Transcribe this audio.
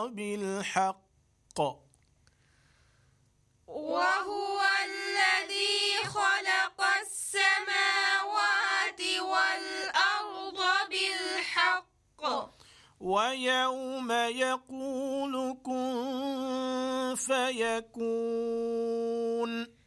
بالحق وهو الذي خلق السماوات والأرض بالحق ويوم يقول كن فيكون